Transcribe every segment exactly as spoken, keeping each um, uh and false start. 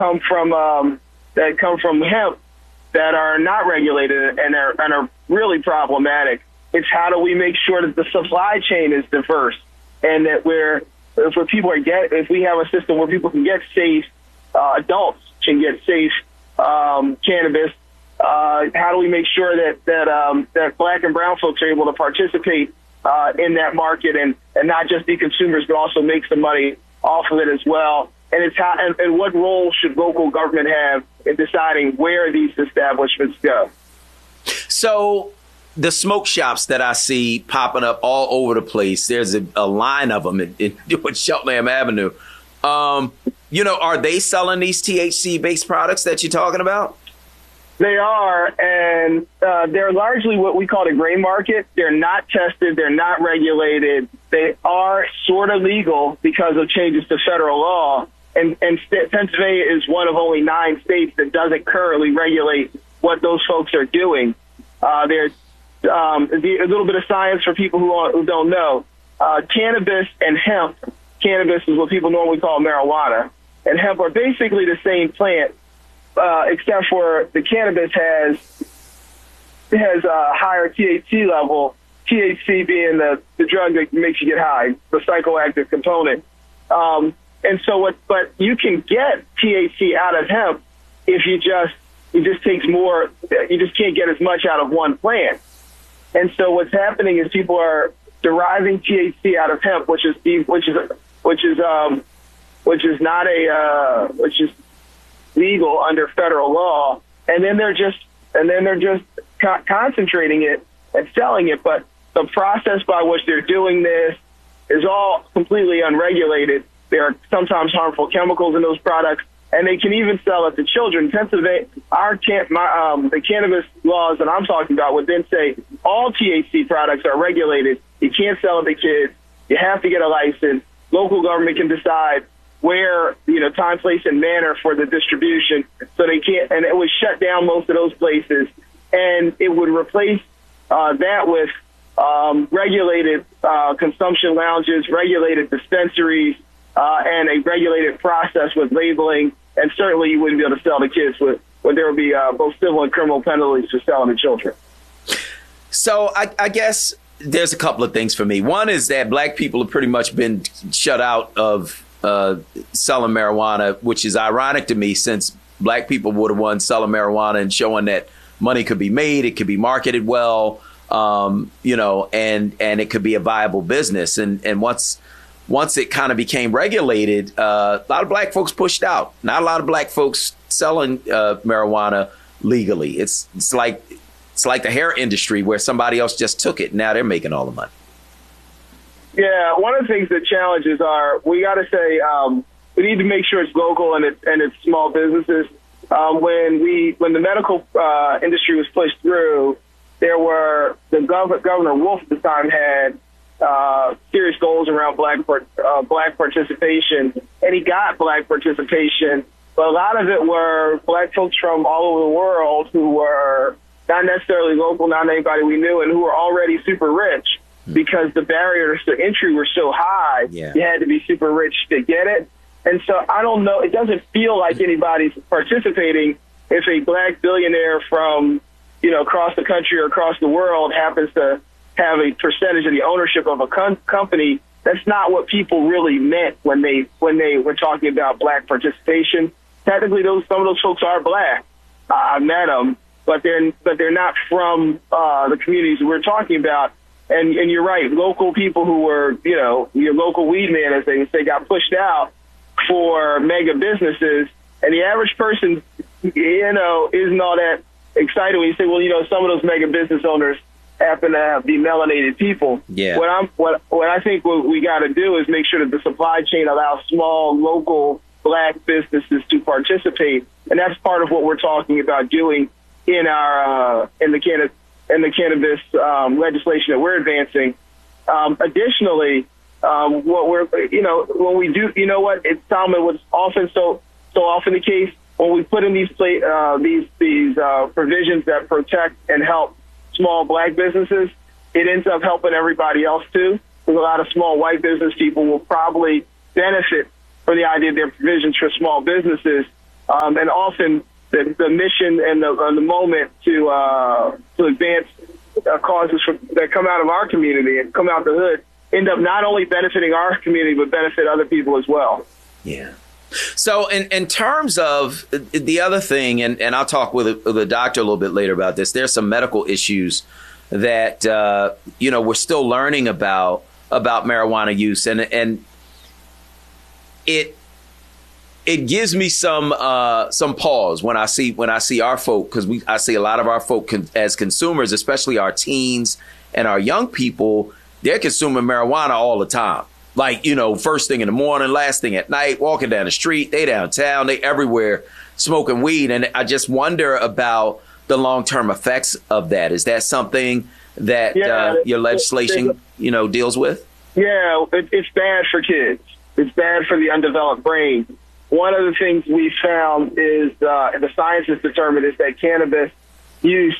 come from um, that come from hemp that are not regulated and are, and are really problematic. It's how do we make sure that the supply chain is diverse and that we're, if people are get, if we have a system where people can get safe, uh, adults can get safe um, cannabis. Uh, how do we make sure that that um, that black and brown folks are able to participate uh, in that market and, and not just be consumers, but also make some money off of it as well? And it's how, and, and what role should local government have in deciding where these establishments go? So the smoke shops that I see popping up all over the place, there's a, a line of them in, in Cheltenham Avenue. Um, you know, are they selling these T H C-based products that you're talking about? They are, and uh, they're largely what we call the gray market. They're not tested. They're not regulated. They are sort of legal because of changes to federal law. And, and Pennsylvania is one of only nine states that doesn't currently regulate what those folks are doing. Uh, there's um, a little bit of science for people who, are, who don't know. Uh, cannabis and hemp, cannabis is what people normally call marijuana, and hemp are basically the same plant, uh, except for the cannabis has has a higher T H C level, T H C being the, the drug that makes you get high, the psychoactive component. Um, And so what, but you can get T H C out of hemp if you just, it just takes more, you just can't get as much out of one plant. And so what's happening is people are deriving T H C out of hemp, which is, which is, which is, um, which is not a, uh, which is legal under federal law. And then they're just, and then they're just co- concentrating it and selling it. But the process by which they're doing this is all completely unregulated. There are sometimes harmful chemicals in those products, and they can even sell it to children. Pennsylvania, our can, my, um, the cannabis laws that I'm talking about would then say all T H C products are regulated. You can't sell it to kids. You have to get a license. Local government can decide where, you know, time, place, and manner for the distribution. So they can't, and it would shut down most of those places, and it would replace uh, that with um, regulated uh, consumption lounges, regulated dispensaries. Uh, and a regulated process with labeling, and certainly you wouldn't be able to sell to kids with, where there would be uh, both civil and criminal penalties for selling to children. So I, I guess there's a couple of things for me. One is that black people have pretty much been shut out of uh, selling marijuana, which is ironic to me since black people were the ones selling marijuana and showing that money could be made, it could be marketed well, um, you know, and and it could be a viable business. And and once Once it kind of became regulated, uh, a lot of black folks pushed out. Not a lot of black folks selling uh, marijuana legally. It's it's like it's like the hair industry where somebody else just took it. Now they're making all the money. Yeah, one of the things that challenges are we got to say um, we need to make sure it's local and it's and it's small businesses. Um, when we when the medical uh, industry was pushed through, there were the gov- Governor Wolf at the time had. Uh, serious goals around black uh, black participation, and he got black participation, but a lot of it were black folks from all over the world who were not necessarily local, not anybody we knew, and who were already super rich because the barriers to entry were so high. Yeah. You had to be super rich to get it. And so I don't know, it doesn't feel like anybody's participating if a black billionaire from, you know, across the country or across the world happens to have a percentage of the ownership of a com- company. That's not what people really meant when they when they were talking about black participation. Technically, those some of those folks are black. Uh, I met them, but they're but they're not from uh, the communities we're talking about. And and you're right, local people who were, you know, your local weed man, as they say, got pushed out for mega businesses. And the average person, you know, isn't all that excited when you say, well, you know, some of those mega business owners happen to have be melanated people. Yeah. What I'm what what I think what we got to do is make sure that the supply chain allows small local black businesses to participate, and that's part of what we're talking about doing in our uh, in the cannabis in the cannabis um, legislation that we're advancing. Um, additionally, um, what we're you know when we do you know what it's Salman what's often so so often the case when we put in these pla- uh, these these uh, provisions that protect and help small black businesses, it ends up helping everybody else too. Because a lot of small white business people will probably benefit from the idea that there are provisions for small businesses Um, and often the, the mission and the, uh, the moment to uh, to advance uh, causes from, that come out of our community and come out the hood end up not only benefiting our community, but benefit other people as well. Yeah. So in, in terms of the other thing, and, and I'll talk with a, with a doctor a little bit later about this, there's some medical issues that, uh, you know, we're still learning about about marijuana use. And and it it gives me some uh, some pause when I see when I see our folk, because we I see a lot of our folk con- as consumers, especially our teens and our young people, they're consuming marijuana all the time. Like, you know, first thing in the morning, last thing at night, walking down the street, they downtown, they everywhere smoking weed. And I just wonder about the long-term effects of that. Is that something that yeah, uh, your legislation, you know, deals with? Yeah, it, it's bad for kids. It's bad for the undeveloped brain. One of the things we found is, uh, the science has determined, is that cannabis use,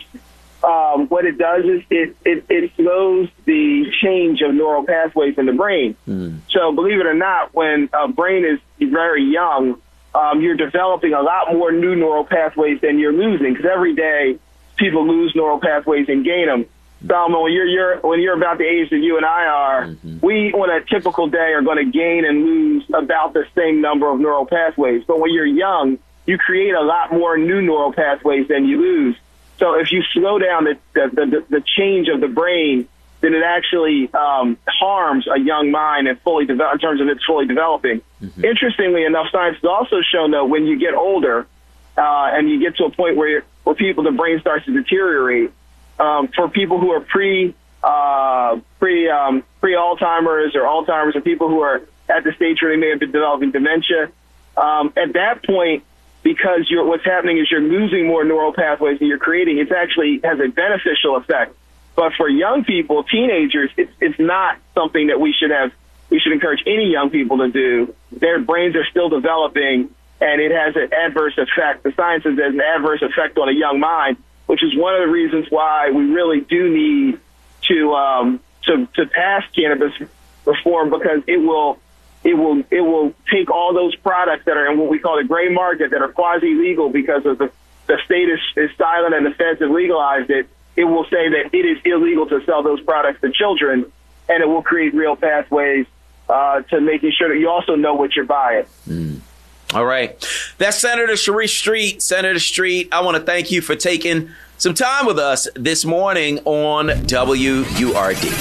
Um, what it does is it, it, it slows the change of neural pathways in the brain. Mm. So believe it or not, when a brain is very young, um, you're developing a lot more new neural pathways than you're losing, because every day people lose neural pathways and gain them. So um, when you're, you're when you're about the age that you and I are, mm-hmm. we on a typical day are going to gain and lose about the same number of neural pathways. But when you're young, you create a lot more new neural pathways than you lose. So if you slow down the the, the, the change of the brain, then it actually um, harms a young mind and fully develop, in terms of it's fully developing. Mm-hmm. Interestingly enough, science has also shown that when you get older uh, and you get to a point where where people the brain starts to deteriorate, um, for people who are pre uh, pre um, pre Alzheimer's or Alzheimer's, or people who are at the stage where they may have been developing dementia, um, at that point, because you're, what's happening is you're losing more neural pathways than you're creating, it actually has a beneficial effect. But for young people, teenagers, it's, it's not something that we should have, we should encourage any young people to do. Their brains are still developing, and it has an adverse effect. The science says there's an adverse effect on a young mind, which is one of the reasons why we really do need to, um, to, to pass cannabis reform, because it will, It will it will take all those products that are in what we call the gray market, that are quasi-legal because of the, the state is, is silent and the feds have legalized it. It will say that it is illegal to sell those products to children, and it will create real pathways uh, to making sure that you also know what you're buying. Mm. All right. That's Senator Sharice Street. Senator Street, I want to thank you for taking some time with us this morning on W U R D.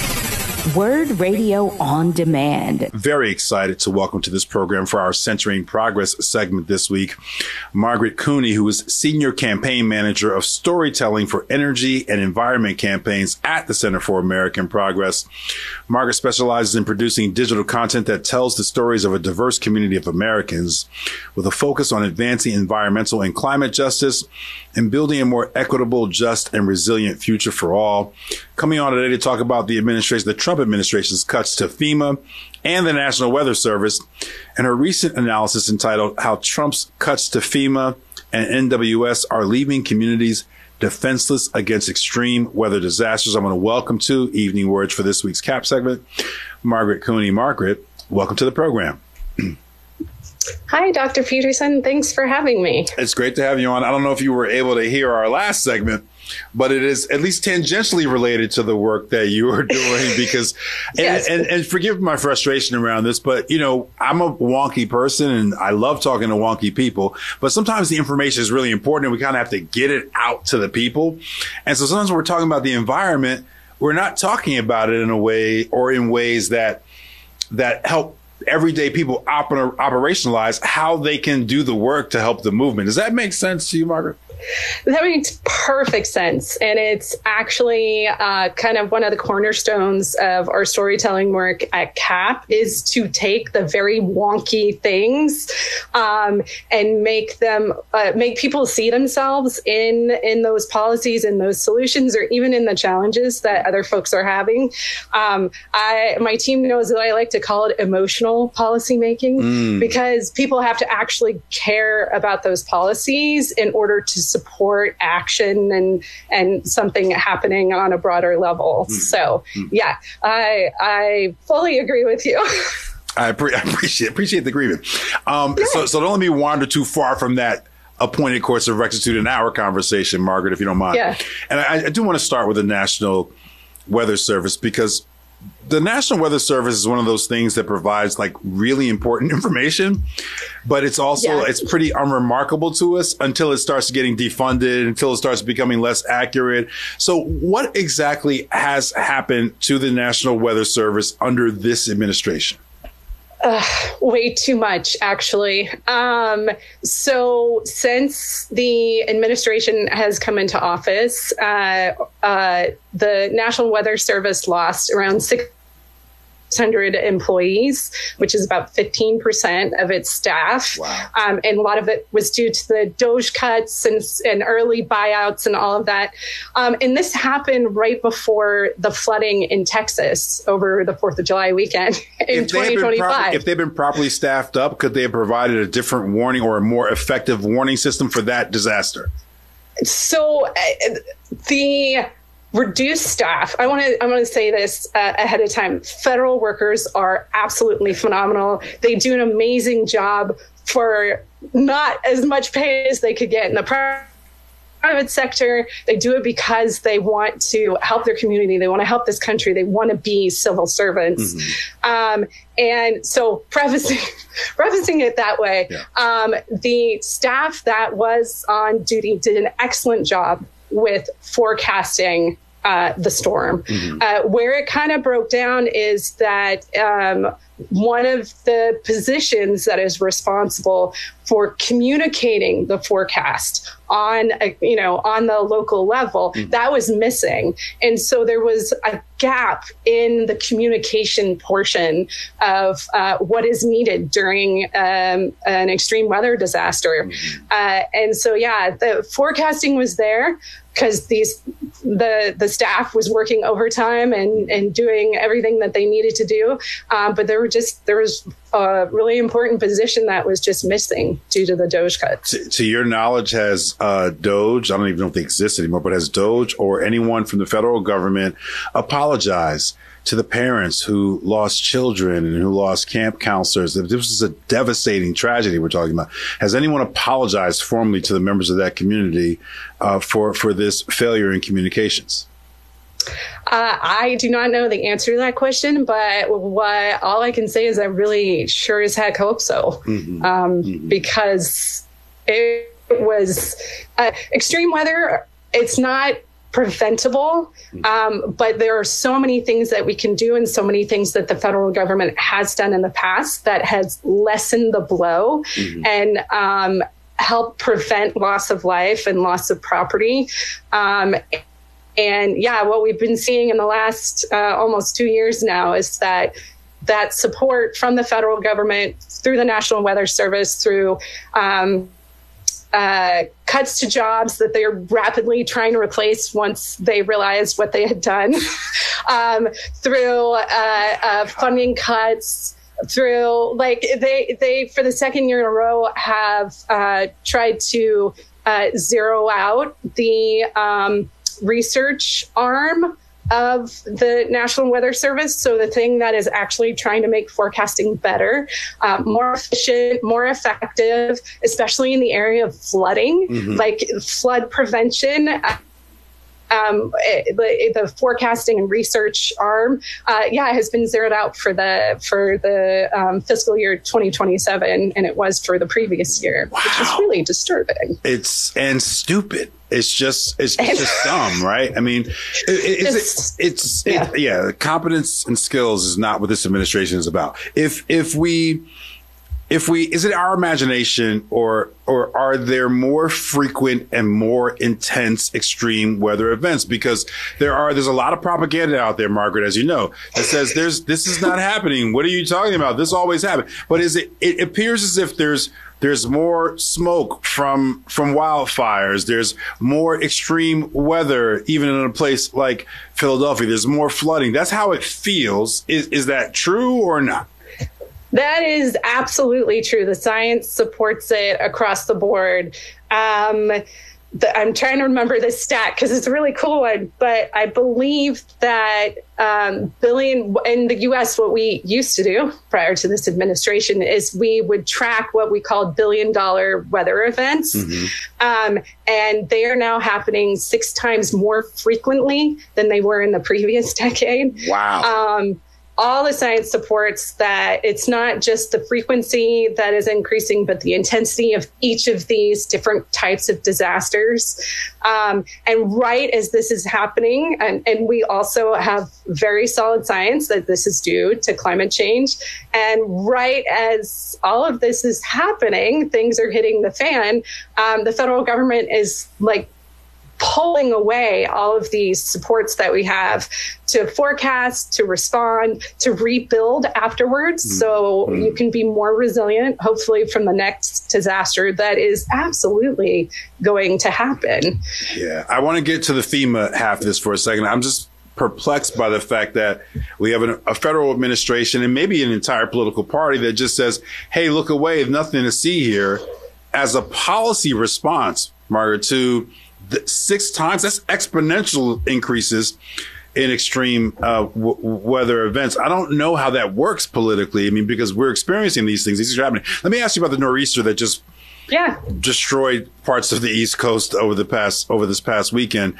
Word Radio on Demand. Very excited to welcome to this program for our Centering Progress segment this week, Margaret Cooney, who is Senior Campaign Manager of Storytelling for Energy and Environment Campaigns at the Center for American Progress. Margaret specializes in producing digital content that tells the stories of a diverse community of Americans, with a focus on advancing environmental and climate justice and building a more equitable, just, and resilient future for all. Coming on today to talk about the administration, the Trump administration's cuts to FEMA and the National Weather Service, and her recent analysis entitled How Trump's Cuts to FEMA and N W S Are Leaving Communities Defenseless Against Extreme Weather Disasters. I'm going to welcome to Evening Words for this week's CAP segment, Margaret Cooney. Margaret, welcome to the program. Hi, Doctor Peterson. Thanks for having me. It's great to have you on. I don't know if you were able to hear our last segment, but it is at least tangentially related to the work that you are doing because, yes. and, and, and forgive my frustration around this, but, you know, I'm a wonky person and I love talking to wonky people, but sometimes the information is really important and we kind of have to get it out to the people. And so sometimes when we're talking about the environment, we're not talking about it in a way or in ways that, that help everyday people oper- operationalize how they can do the work to help the movement. Does that make sense to you, Margaret? That makes perfect sense. And it's actually uh, kind of one of the cornerstones of our storytelling work at CAP is to take the very wonky things um, and make them, uh, make people see themselves in, in those policies and those solutions, or even in the challenges that other folks are having. Um, I, my team knows that I like to call it emotional policymaking mm. because people have to actually care about those policies in order to support action and and something happening on a broader level. Mm. So, yeah, I I fully agree with you. I, pre- I appreciate appreciate the agreement. Um, yeah. So so don't let me wander too far from that a pointed course of rectitude in our conversation, Margaret, if you don't mind. Yeah. And I, I do want to start with the National Weather Service, because the National Weather Service is one of those things that provides like really important information, but it's also, yeah. it's pretty unremarkable to us until it starts getting defunded, until it starts becoming less accurate. So what exactly has happened to the National Weather Service under this administration? Uh, way too much, actually. Um, so since the administration has come into office, uh, uh, the National Weather Service lost around six hundred employees, which is about fifteen percent of its staff. Wow. Um, and a lot of it was due to the DOGE cuts and, and early buyouts and all of that. Um, and this happened right before the flooding in Texas over the fourth of July weekend in twenty twenty-five. Proper, if they've been properly staffed up, could they have provided a different warning or a more effective warning system for that disaster? So uh, the reduced staff. I want to I want to say this uh, ahead of time. Federal workers are absolutely phenomenal. They do an amazing job for not as much pay as they could get in the private sector. They do it because they want to help their community. They want to help this country. They want to be civil servants. Mm-hmm. Um, and so prefacing, prefacing it that way, yeah. um, the staff that was on duty did an excellent job with forecasting uh, the storm. Mm-hmm. Uh, where it kind of broke down is that um, one of the positions that is responsible for communicating the forecast on, a, you know, on the local level, mm-hmm. that was missing. And so there was a gap in the communication portion of uh, what is needed during um, an extreme weather disaster. Mm-hmm. Uh, and so, yeah, the forecasting was there because these the the staff was working overtime and, and doing everything that they needed to do. Um, but there were just there was a really important position that was just missing due to the DOGE cuts. To, to your knowledge, has uh, DOGE, I don't even know if they exist anymore, but has DOGE or anyone from the federal government apologized to the parents who lost children and who lost camp counselors? This is a devastating tragedy we're talking about. Has anyone apologized formally to the members of that community uh, for, for this failure in communications? Uh, I do not know the answer to that question, but what all I can say is I really sure as heck hope so, mm-hmm. Um, mm-hmm. because it was uh, extreme weather. It's not preventable, um, but there are so many things that we can do and so many things that the federal government has done in the past that has lessened the blow mm-hmm. and um, helped prevent loss of life and loss of property. Um, and yeah, what we've been seeing in the last uh, almost two years now is that that support from the federal government through the National Weather Service, through um, Uh, cuts to jobs that they're rapidly trying to replace once they realized what they had done, um, through uh, uh, funding cuts, through like they they for the second year in a row have uh, tried to uh, zero out the um, research arm of the National Weather Service. So the thing that is actually trying to make forecasting better, uh, more efficient, more effective, especially in the area of flooding, mm-hmm. like flood prevention. Um, the, the forecasting and research arm, uh, yeah, has been zeroed out for the for the um, fiscal year twenty twenty-seven, and it was for the previous year, wow. which is really disturbing. It's and stupid. It's just it's, it's just dumb, right? I mean, it, it's it's, it's yeah. It, yeah. Competence and skills is not what this administration is about. If if we. If we, is it our imagination, or or are there more frequent and more intense extreme weather events? Because there are, there's a lot of propaganda out there, Margaret, as you know, that says there's this is not happening. What are you talking about? This always happens. But is it? It appears as if there's there's more smoke from from wildfires. There's more extreme weather, even in a place like Philadelphia. There's more flooding. That's how it feels. Is is that true or not? That is absolutely true. The science supports it across the board. Um, the, I'm trying to remember this stat because it's a really cool one, but I believe that um, billion in the U S, what we used to do prior to this administration is we would track what we called billion dollar weather events. Mm-hmm. Um, and they are now happening six times more frequently than they were in the previous decade. Wow. Um, all the science supports that it's not just the frequency that is increasing, but the intensity of each of these different types of disasters. Um, and right as this is happening, and, and we also have very solid science that this is due to climate change. And right as all of this is happening, things are hitting the fan. Um, the federal government is like pulling away all of these supports that we have to forecast, to respond, to rebuild afterwards. Mm-hmm. So mm-hmm. you can be more resilient, hopefully, from the next disaster that is absolutely going to happen. Yeah, I want to get to the FEMA half of this for a second. I'm just perplexed by the fact that we have an, a federal administration and maybe an entire political party that just says, hey, look away, there's nothing to see here, as a policy response, Margaret, to the six times, that's exponential increases in extreme uh, w- weather events. I don't know how that works politically. I mean, because we're experiencing these things. These are happening. Let me ask you about the nor'easter that just yeah. destroyed parts of the East Coast over the past over this past weekend.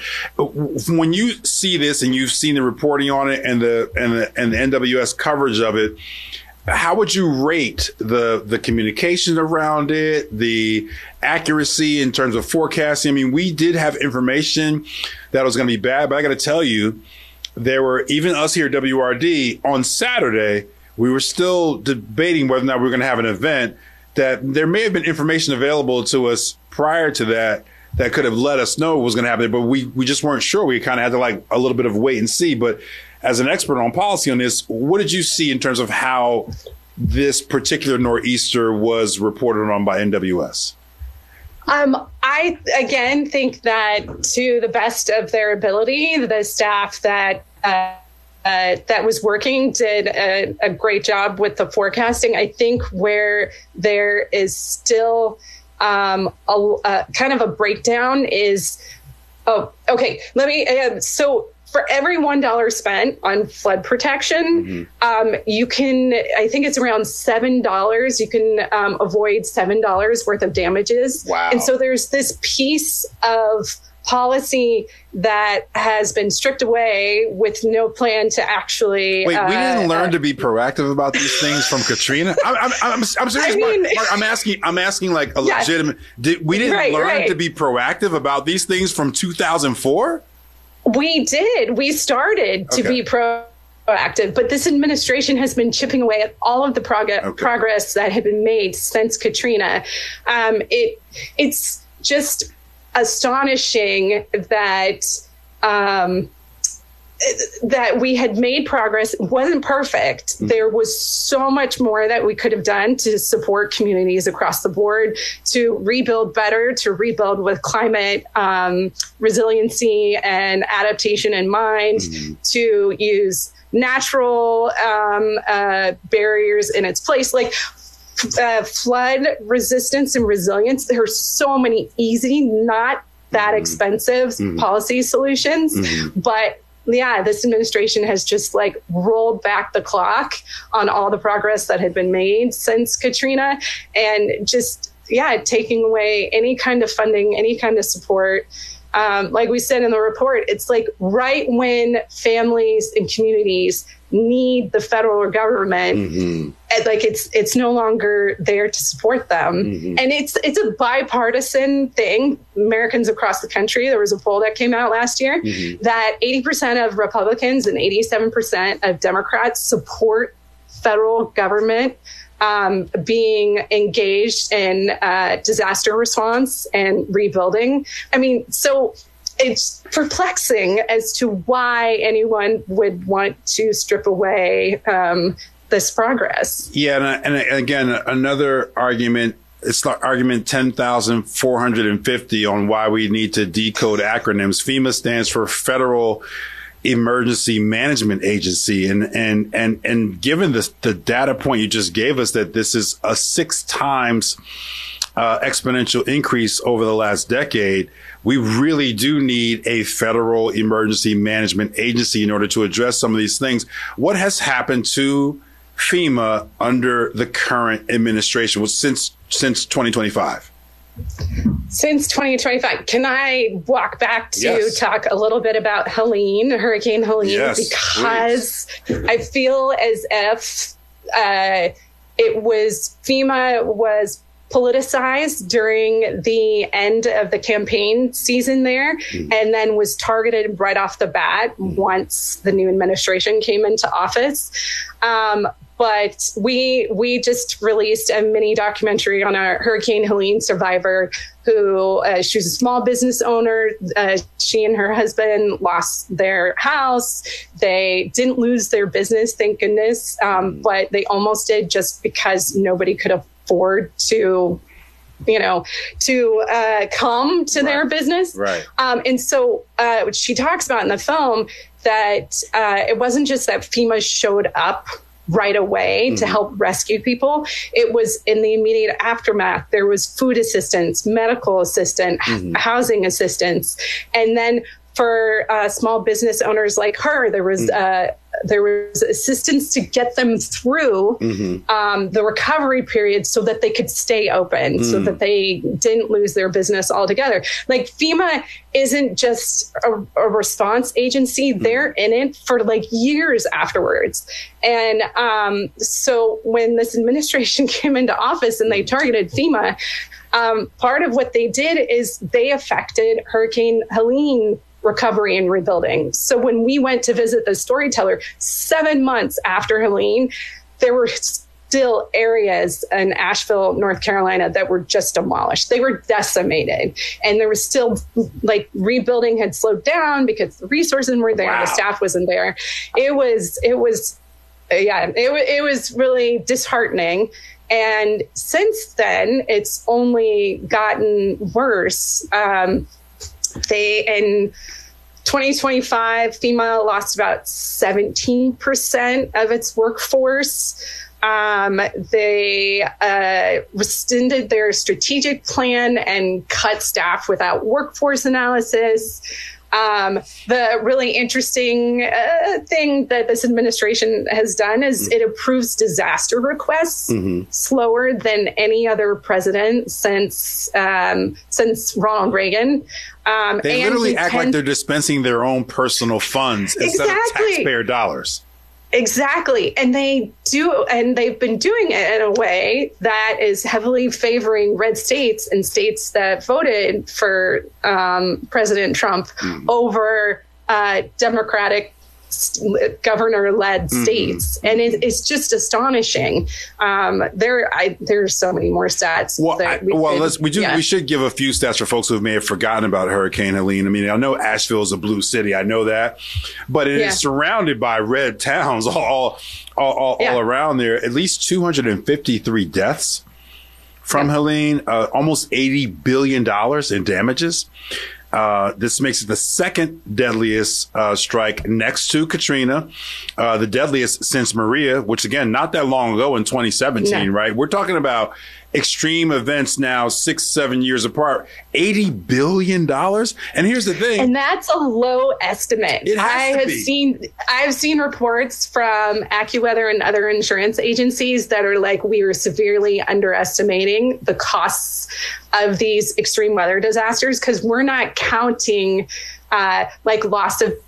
When you see this and you've seen the reporting on it and the and the, and the N W S coverage of it, how would you rate the the communication around it, the accuracy in terms of forecasting? I mean, we did have information that was going to be bad, but I got to tell you, there were, even us here at W R D on Saturday, we were still debating whether or not we were going to have an event, that there may have been information available to us prior to that that could have let us know what was going to happen, but we, we just weren't sure. We kind of had to like a little bit of wait and see. But as an expert on policy on this, what did you see in terms of how this particular nor'easter was reported on by N W S? Um, I, again, think that to the best of their ability, the staff that uh, uh, that was working did a, a great job with the forecasting. I think where there is still um, a, a kind of a breakdown is, oh, okay, let me, uh, so for every one dollar spent on flood protection, mm-hmm. um, you can, I think it's around seven dollars. You can um, avoid seven dollars worth of damages. Wow. And so there's this piece of policy that has been stripped away with no plan to actually. Wait, we uh, didn't learn uh, to be proactive about these things from Katrina? I'm, I'm, I'm, I'm serious. I mean, Mark, Mark, I'm asking, I'm asking like a yeah. legitimate, did, we didn't right, learn right. to be proactive about these things from two thousand four? We did. We started to Okay. be proactive, but this administration has been chipping away at all of the prog- Okay. progress that had been made since Katrina. Um, it it's just astonishing that um, that we had made progress. It wasn't perfect. Mm-hmm. There was so much more that we could have done to support communities across the board, to rebuild better, to rebuild with climate um, resiliency and adaptation in mind, mm-hmm. to use natural um, uh, barriers in its place. Like uh, flood resistance and resilience, there are so many easy, not that mm-hmm. expensive mm-hmm. policy solutions, mm-hmm. but yeah, this administration has just like rolled back the clock on all the progress that had been made since Katrina, and just, yeah, taking away any kind of funding, any kind of support. Um, like we said in the report, it's like right when families and communities need the federal government, mm-hmm. and like it's it's no longer there to support them. Mm-hmm. And it's it's a bipartisan thing. Americans across the country, there was a poll that came out last year mm-hmm. that eighty percent of Republicans and eighty-seven percent of Democrats support federal government um, being engaged in uh, disaster response and rebuilding. I mean, so it's perplexing as to why anyone would want to strip away um, this progress. Yeah, and, and again, another argument, it's the argument ten thousand four hundred fifty on why we need to decode acronyms. FEMA stands for Federal Emergency Management Agency. And, and, and, and given this, the data point you just gave us that this is a six times uh, exponential increase over the last decade, we really do need a federal emergency management agency in order to address some of these things. What has happened to FEMA under the current administration since since twenty twenty-five? Since twenty twenty-five. Can I walk back to yes. talk a little bit about Helene, Hurricane Helene? Yes, because please. I feel as if uh, it was FEMA was politicized during the end of the campaign season there, mm. and then was targeted right off the bat mm. once the new administration came into office. Um, But we we just released a mini documentary on a Hurricane Helene survivor who uh, she was a small business owner. Uh, she and her husband lost their house. They didn't lose their business, thank goodness, um, but they almost did just because nobody could afford to, you know, to uh, come to right. their business. Right. Um, and so uh, she talks about in the film that uh, it wasn't just that FEMA showed up right away mm-hmm. to help rescue people. It was in the immediate aftermath. There was food assistance, medical assistance, mm-hmm. housing assistance. And then for uh, small business owners like her, there was mm-hmm. uh, there was assistance to get them through mm-hmm. um, the recovery period so that they could stay open, mm. so that they didn't lose their business altogether. Like FEMA isn't just a, a response agency. Mm. They're in it for like years afterwards. And um, so when this administration came into office and they targeted FEMA, um, part of what they did is they affected Hurricane Helene recovery and rebuilding. So when we went to visit the storyteller seven months after Helene, there were still areas in Asheville, North Carolina that were just demolished. They were decimated. And there was still like rebuilding had slowed down because the resources weren't there, wow. the staff wasn't there. It was, it was, yeah, it, it was really disheartening. And since then, it's only gotten worse. Um, They in twenty twenty-five, FEMA lost about seventeen percent of its workforce. Um, they uh, rescinded their strategic plan and cut staff without workforce analysis. Um, the really interesting uh, thing that this administration has done is mm-hmm. it approves disaster requests mm-hmm. slower than any other president since um, since Ronald Reagan. Um, they and literally act tend- like they're dispensing their own personal funds instead exactly. of taxpayer dollars. Exactly. And they do, and they've been doing it in a way that is heavily favoring red states and states that voted for um, President Trump mm. over uh, Democratic governor-led mm-hmm. states. And it, it's just astonishing. Um, there, I, there's so many more stats. Well, that I, we well could, let's, we do. Yeah. We should give a few stats for folks who may have forgotten about Hurricane Helene. I mean, I know Asheville is a blue city. I know that, but it yeah. is surrounded by red towns all, all, all, yeah. all around there. At least two hundred fifty-three deaths from yeah. Helene, uh, almost eighty billion dollars in damages. Uh, this makes it the second deadliest uh, strike next to Katrina, uh, the deadliest since Maria, which, again, not that long ago in twenty seventeen, no. right? We're talking about extreme events now six, seven years apart, eighty billion dollars. And here's the thing. And that's a low estimate. It has I to have be. seen, I've seen reports from AccuWeather and other insurance agencies that are like, we are severely underestimating the costs of these extreme weather disasters because we're not counting uh, like loss of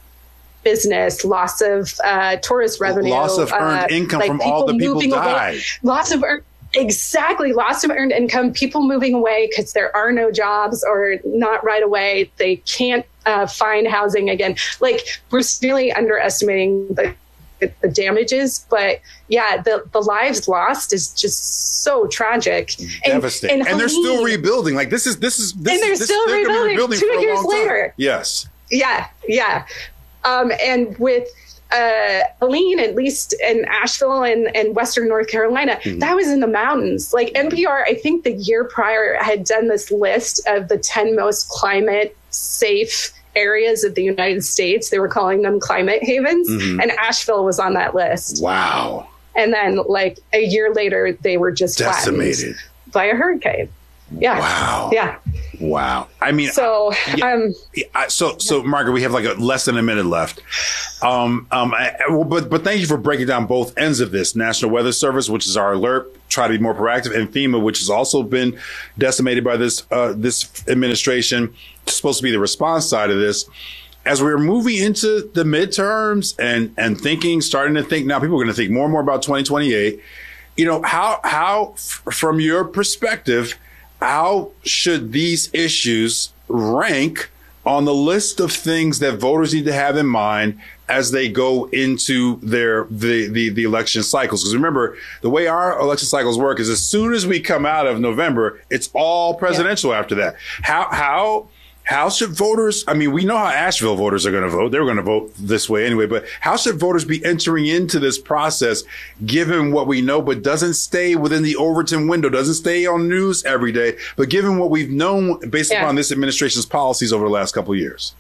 business, loss of uh, tourist revenue, loss of earned uh, income like from all the people died. Away, loss of earned Exactly. Loss of earned income, people moving away because there are no jobs or not right away. They can't uh, find housing again. Like, we're really underestimating the, the damages. But yeah, the, the lives lost is just so tragic. Devastating. And, and, and they're still rebuilding. Like, this is, this is, this and they're is, still this, rebuilding, rebuilding two for a years long time. later. Yes. Yeah. Yeah. Um, and with, Uh, Helene, at least in Asheville and, and Western North Carolina, mm-hmm. that was in the mountains. Like N P R, I think the year prior had done this list of the ten most climate safe areas of the United States. They were calling them climate havens. Mm-hmm. And Asheville was on that list. Wow. And then like a year later, they were just decimated. Flattened. by a hurricane. Yeah. Wow. Yeah. Wow. I mean, so, yeah, um, I, so, so Margaret, we have like a, less than a minute left. Um, um, I, but, but thank you for breaking down both ends of this. National Weather Service, which is our alert, try to be more proactive, and FEMA, which has also been decimated by this, uh, this administration, supposed to be the response side of this. As we're moving into the midterms and, and thinking, starting to think now, people are going to think more and more about twenty twenty-eight. You know, how, how, f- from your perspective, how should these issues rank on the list of things that voters need to have in mind as they go into their the the, the election cycles? Because remember, the way our election cycles work is as soon as we come out of November, it's all presidential yeah. after that. How how how should voters, I mean, we know how Asheville voters are going to vote. They were going to vote this way anyway, but how should voters be entering into this process given what we know, but doesn't stay within the Overton window, doesn't stay on news every day, but given what we've known based yeah. upon this administration's policies over the last couple of years?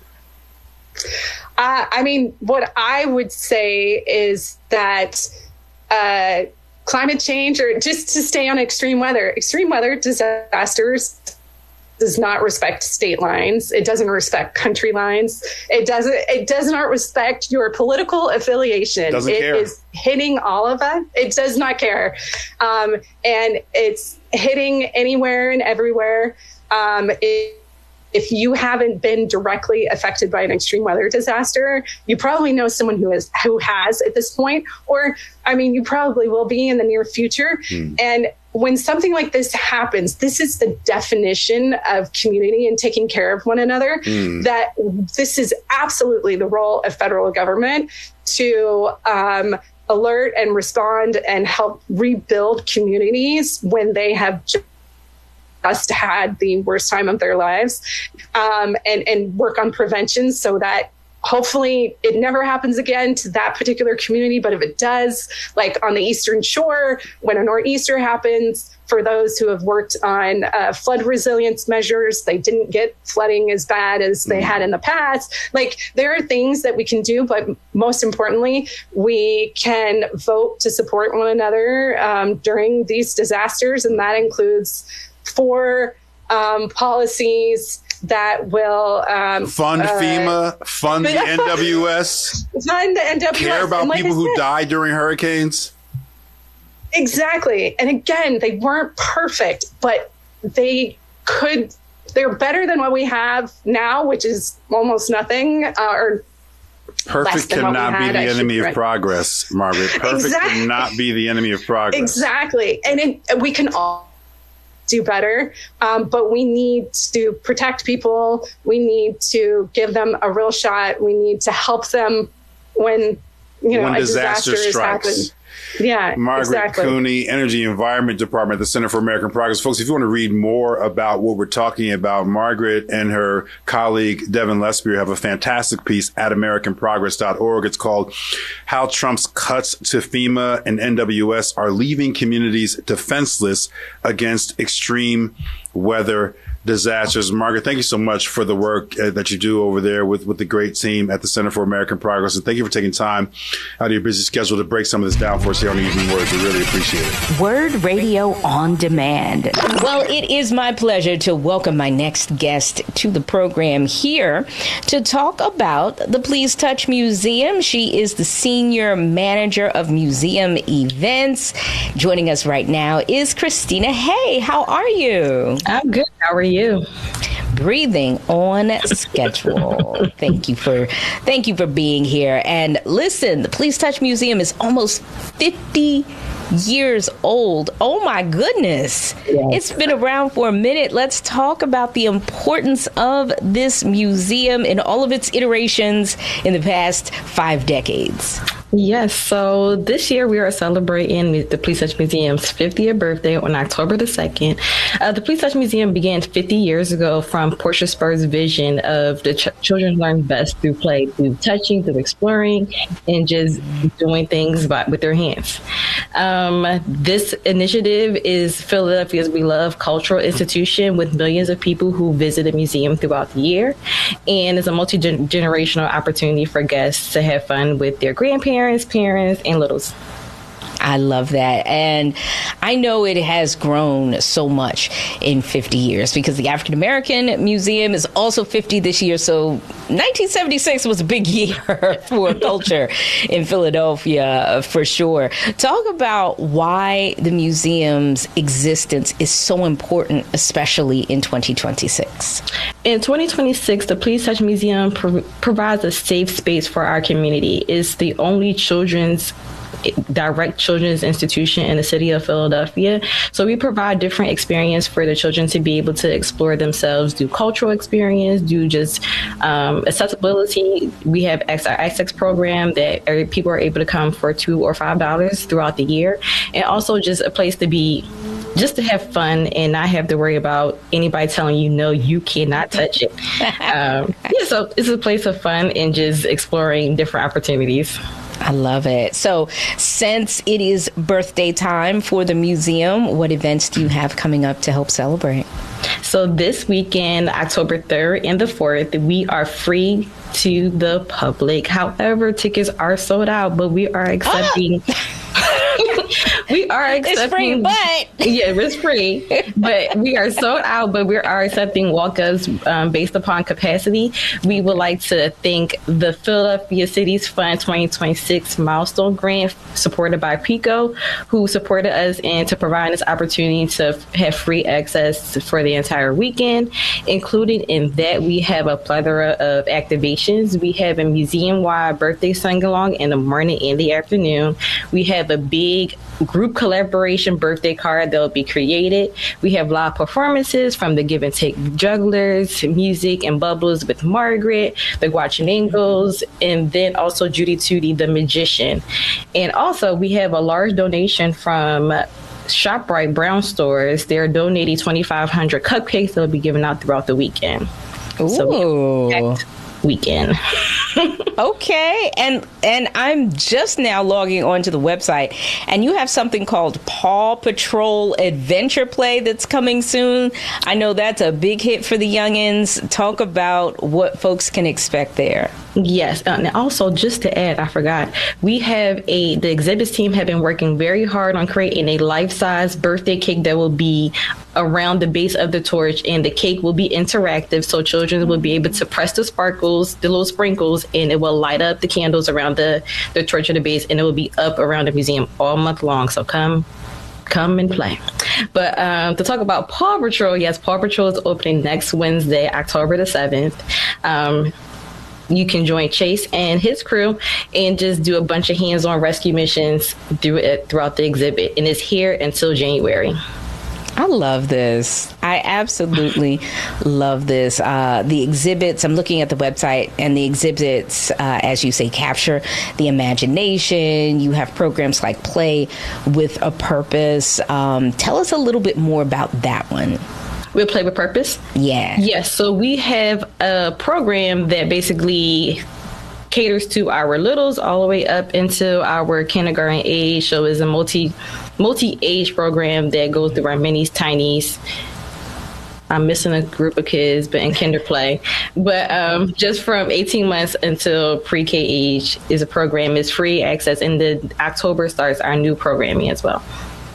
Uh, I mean, what I would say is that uh, climate change, or just to stay on extreme weather, extreme weather disasters does not respect state lines. It doesn't respect country lines. It doesn't. It does not respect your political affiliation. Doesn't it care. is hitting all of us. It does not care, um, and it's hitting anywhere and everywhere. Um, it, If you haven't been directly affected by an extreme weather disaster, you probably know someone who is who has at this point, or I mean, you probably will be in the near future. Hmm. And when something like this happens, this is the definition of community and taking care of one another. Hmm. That this is absolutely the role of federal government to um, alert and respond and help rebuild communities when they have just just had the worst time of their lives, um, and, and work on prevention so that hopefully it never happens again to that particular community. But if it does, like on the Eastern Shore, when a nor'easter happens, for those who have worked on uh, flood resilience measures, they didn't get flooding as bad as they had in the past. Like, there are things that we can do, but most importantly, we can vote to support one another um, during these disasters. And that includes for um, policies that will um, fund uh, FEMA, fund the N W S, fund the N W S, care about like people who die during hurricanes. Exactly. And again, they weren't perfect, but they could, they're better than what we have now, which is almost nothing, uh, or perfect cannot be the I enemy should, of right. progress, Margaret. Perfect exactly. cannot be the enemy of progress. Exactly. And it, we can all do better, um, but we need to protect people. We need to give them a real shot. We need to help them when, you know, when a disaster, disaster has strikes. happened. Yeah, Margaret exactly. Cooney, Energy Environment Department at the Center for American Progress. Folks, if you want to read more about what we're talking about, Margaret and her colleague, Devin Lesbier, have a fantastic piece at american progress dot org. It's called How Trump's Cuts to FEMA and N W S Are Leaving Communities Defenseless Against Extreme Weather Disasters. Margaret, thank you so much for the work uh, that you do over there with, with the great team at the Center for American Progress. And thank you for taking time out of your busy schedule to break some of this down for us here on Evening Words. We really appreciate it. Word Radio on Demand. Well, it is my pleasure to welcome my next guest to the program here to talk about the Please Touch Museum. She is the Senior Manager of Museum Events. Joining us right now is Christina Hay. How are you? I'm good. How are you? You breathing on schedule. Thank you for thank you for being here. And listen, the Please Touch Museum is almost fifty years old. Oh my goodness. Yes. It's been around for a minute. Let's talk about the importance of this museum in all of its iterations in the past five decades. Yes, so this year we are celebrating the Please Touch Museum's fiftieth birthday on October the second. Uh, the Please Touch Museum began fifty years ago from Portia Spur's vision of the ch- children learn best through play, through touching, through exploring, and just doing things by, with their hands. Um, this initiative is Philadelphia's beloved cultural institution with millions of people who visit the museum throughout the year, and it's a multi-generational opportunity for guests to have fun with their grandparents, parents, and littles. I love that. And I know it has grown so much in fifty years because the African American Museum is also fifty this year. So nineteen seventy-six was a big year for culture in Philadelphia, for sure. Talk about why the museum's existence is so important, especially in twenty twenty-six. In twenty twenty-six, the Please Touch Museum pro- provides a safe space for our community. It's the only children's direct children's institution in the city of Philadelphia. So we provide different experience for the children to be able to explore themselves, do cultural experience, do just um, accessibility. We have our Access program that people are able to come for two or five dollars throughout the year, and also just a place to be, just to have fun and not have to worry about anybody telling you, no, you cannot touch it. um, yeah, so it's a place of fun and just exploring different opportunities. I love it. So since it is birthday time for the museum, what events do you have coming up to help celebrate? So this weekend, October third and the fourth, we are free to the public. However, tickets are sold out, but we are accepting... we are accepting... It's free, but... Yeah, it's free. But we are sold out, but we are accepting walk-ups um, based upon capacity. We would like to thank the Philadelphia Cities Fund twenty twenty-six Milestone Grant, supported by PICO, who supported us and to provide us opportunity to have free access for the entire weekend. Included in that, we have a plethora of activations. We have a museum-wide birthday sing-along in the morning and the afternoon. We have a big group collaboration birthday card that will be created. We have live performances from the Give and Take Jugglers, music and bubbles with Margaret, the Guachinangos, and then also Judy Tootie, the Magician. And also we have a large donation from ShopRite Brown Stores. They're donating twenty-five hundred cupcakes that will be given out throughout the weekend. Ooh. So weekend. Okay. And and I'm just now logging onto the website, and you have something called Paw Patrol Adventure Play that's coming soon. I know that's a big hit for the youngins. Talk about what folks can expect there. Yes. And also, just to add, I forgot, we have a, the exhibits team have been working very hard on creating a life-size birthday cake that will be around the base of the torch, and the cake will be interactive, so children will be able to press the sparkles, the little sprinkles, and it will light up the candles around the, the torch at the base, and it will be up around the museum all month long. So come come and play. But um, to talk about Paw Patrol, yes, Paw Patrol is opening next Wednesday, October the seventh. Um, you can join Chase and his crew and just do a bunch of hands-on rescue missions through it, throughout the exhibit. And it's here until January. I love this. I absolutely love this. Uh, the exhibits, I'm looking at the website, and the exhibits, uh, as you say, capture the imagination. You have programs like Play with a Purpose. Um, tell us a little bit more about that one. We'll Play with Purpose? Yeah. Yes. So we have a program that basically caters to our littles all the way up into our kindergarten age. So it's a multi multi-age program that goes through our minis, tinies. I'm missing a group of kids, but in kinder play. But um, just from eighteen months until pre-K age is a program. It's free access, and the October starts our new programming as well.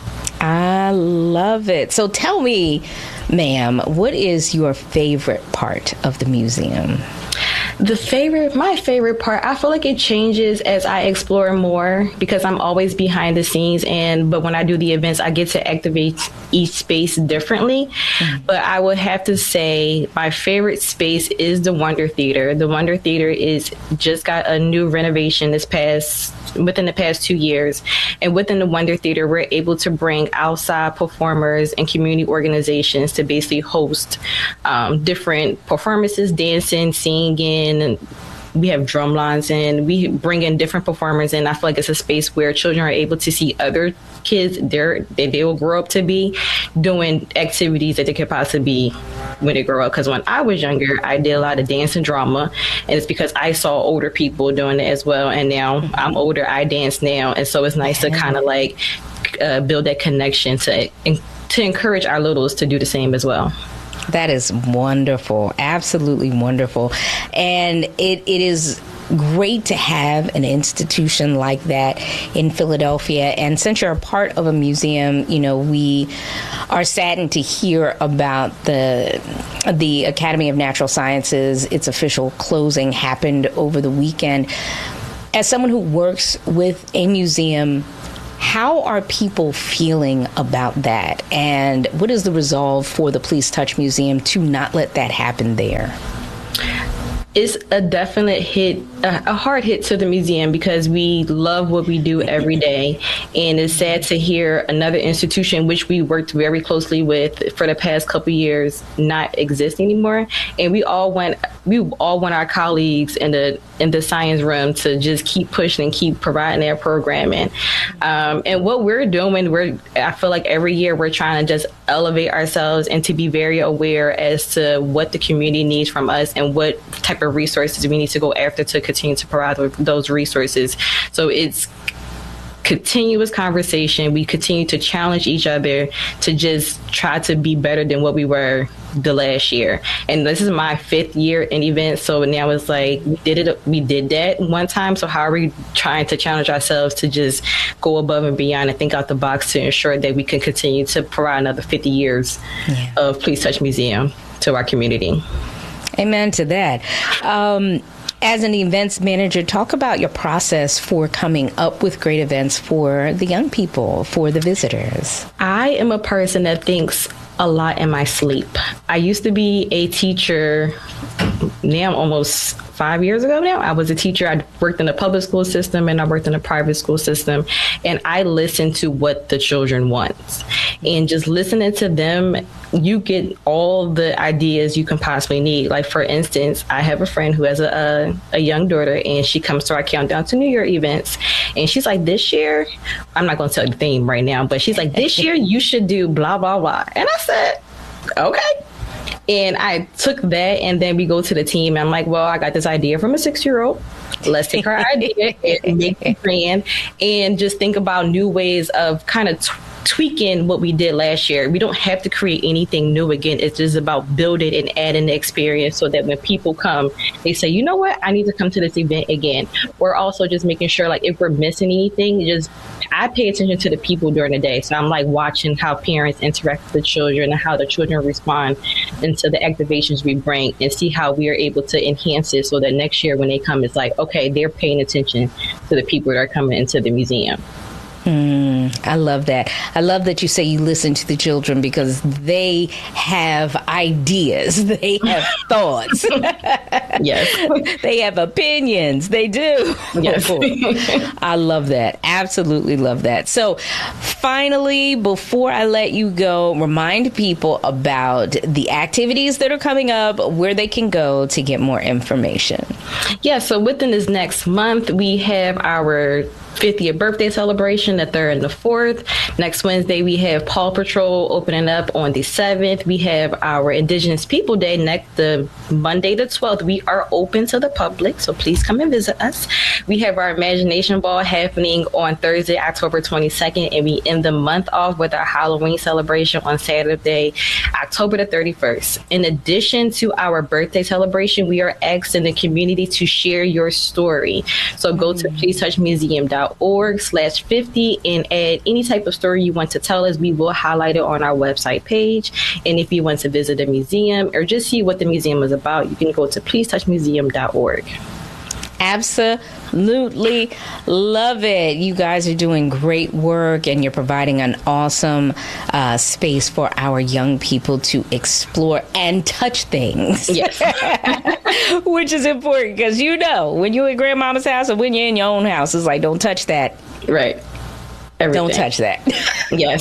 I love it. So tell me, ma'am, what is your favorite part of the museum? The favorite, my favorite part, I feel like it changes as I explore more because I'm always behind the scenes. And but when I do the events, I get to activate each space differently. Mm-hmm. But I would have to say my favorite space is the Wonder Theater. The Wonder Theater is just got a new renovation this past within the past two years. And within the Wonder Theater, we're able to bring outside performers and community organizations to basically host um, different performances, dancing, singing, and we have drum lines, and we bring in different performers. And I feel like it's a space where children are able to see other kids they're, that they will grow up to be doing activities that they could possibly be when they grow up. Because when I was younger, I did a lot of dance and drama, and it's because I saw older people doing it as well. And now I'm older, I dance now, and so it's nice to kind of like uh, build that connection to to encourage our littles to do the same as well. That is wonderful. Absolutely wonderful. And it, it is great to have an institution like that in Philadelphia. And since you're a part of a museum, you know, we are saddened to hear about the the Academy of Natural Sciences. Its official closing happened over the weekend. As someone who works with a museum, how are people feeling about that? And what is the resolve for the Please Touch Museum to not let that happen there? It's a definite hit, a hard hit to the museum, because we love what we do every day. And it's sad to hear another institution, which we worked very closely with for the past couple of years, not exist anymore. And we all want, we all want our colleagues in the in the science room to just keep pushing and keep providing their programming. Um, and what we're doing, we're I feel like every year we're trying to just elevate ourselves and to be very aware as to what the community needs from us and what type of resources we need to go after to continue to provide those resources. So it's continuous conversation. We continue to challenge each other to just try to be better than what we were the last year. And this is my fifth year in events. So now it's like we did it. We did that one time. So how are we trying to challenge ourselves to just go above and beyond and think out the box to ensure that we can continue to provide another fifty years yeah. of Please Touch Museum to our community? Amen to that. Um, As an events manager, talk about your process for coming up with great events for the young people, for the visitors. I am a person that thinks a lot in my sleep. I used to be a teacher, now almost five years ago now. I was a teacher. I worked in the public school system and I worked in the private school system. And I listened to what the children want. And just listening to them, you get all the ideas you can possibly need. Like, for instance, I have a friend who has a, a, a young daughter, and she comes to our Countdown to New Year events. And she's like, this year, I'm not going to tell you the theme right now, but she's like, this year you should do blah, blah, blah. And I said, okay. And I took that, and then we go to the team. And I'm like, well, I got this idea from a six-year-old. Let's take her idea and make a plan and just think about new ways of kind of t- tweaking what we did last year. We don't have to create anything new again. It's just about building and adding the experience so that when people come, they say, you know what, I need to come to this event again. We're also just making sure, like, if we're missing anything, just I pay attention to the people during the day. So I'm like watching how parents interact with the children and how the children respond into the activations we bring, and see how we are able to enhance it so that next year when they come, it's like, okay, they're paying attention to the people that are coming into the museum. Mm, I love that. I love that you say you listen to the children, because they have ideas. They have thoughts. Yes. They have opinions. They do. Yes. I love that. Absolutely love that. So finally, before I let you go, remind people about the activities that are coming up, where they can go to get more information. Yeah. So within this next month, we have our fiftieth birthday celebration, the third and the fourth. Next Wednesday, we have Paw Patrol opening up on the seventh. We have our Indigenous People Day next, the Monday the twelfth. We are open to the public, so please come and visit us. We have our Imagination Ball happening on Thursday, October twenty-second, and we end the month off with our Halloween celebration on Saturday, October the thirty-first. In addition to our birthday celebration, we are asking the community to share your story. So go to please touch museum dot org slash fifty and add any type of story you want to tell us. We will highlight it on our website page. And if you want to visit the museum or just see what the museum is about, you can go to please touch museum dot org. Absolutely love it. You guys are doing great work, and you're providing an awesome uh, space for our young people to explore and touch things. Yes. Which is important, because, you know, when you're at grandmama's house or when you're in your own house, it's like, don't touch that. Right. Everything. Don't touch that. Yes.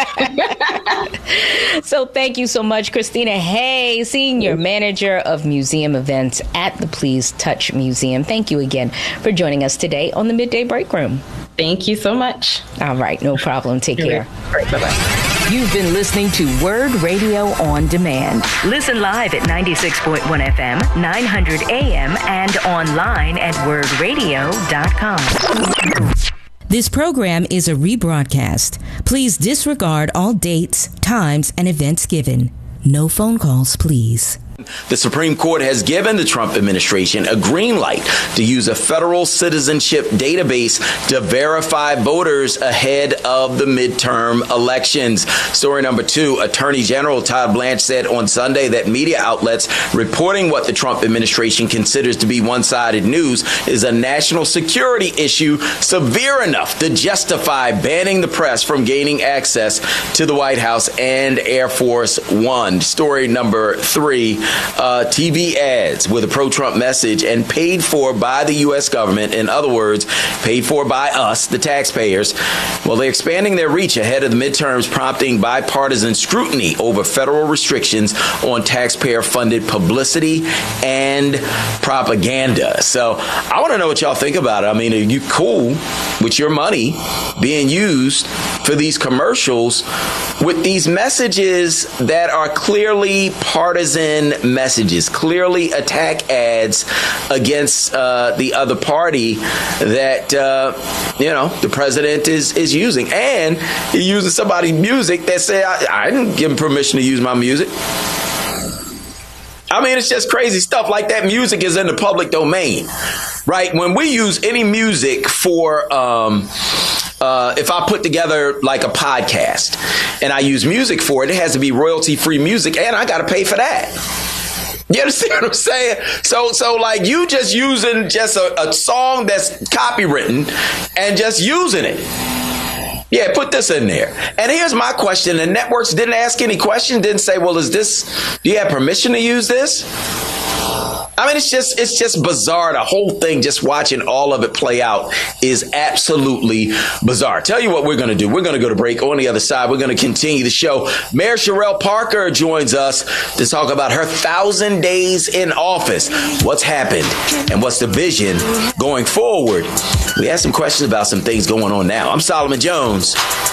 So thank you so much, Christina Hay, Senior Manager of Museum Events at the Please Touch Museum. Thank you again for joining us today on the Midday Break Room. Thank you so much. All right. No problem. Take care. All right. Bye-bye. You've been listening to Word Radio on Demand. Listen live at ninety-six point one F M, nine hundred A M, and online at word radio dot com. This program is a rebroadcast. Please disregard all dates, times, and events given. No phone calls, please. The Supreme Court has given the Trump administration a green light to use a federal citizenship database to verify voters ahead of the midterm elections. Story number two, Attorney General Todd Blanche said on Sunday that media outlets reporting what the Trump administration considers to be one-sided news is a national security issue severe enough to justify banning the press from gaining access to the White House and Air Force One. Story number three, Uh, T V ads with a pro-Trump message and paid for by the U S government. In other words, paid for by us, the taxpayers. Well, they're expanding their reach ahead of the midterms, prompting bipartisan scrutiny over federal restrictions on taxpayer-funded publicity and propaganda. So I want to know what y'all think about it. I mean, are you cool with your money being used for these commercials with these messages that are clearly partisan messages, clearly attack ads against uh, the other party that, uh, you know, the president is, is using. And he's using somebody's music that said, I, I didn't give him permission to use my music. I mean, it's just crazy stuff. Like that music is in the public domain, right? When we use any music for, um, uh, if I put together like a podcast and I use music for it, it has to be royalty-free music, and I got to pay for that. You understand what I'm saying? So, so like you just using just a, a song that's copywritten and just using it. Yeah, put this in there. And here's my question. The networks didn't ask any questions, didn't say, well, is this, do you have permission to use this? I mean, it's just it's just bizarre. The whole thing, just watching all of it play out, is absolutely bizarre. Tell you what we're going to do. We're going to go to break. On the other side, we're going to continue the show. Mayor Cherelle Parker joins us to talk about her thousand days in office. What's happened and what's the vision going forward? We have some questions about some things going on now. I'm Solomon Jones.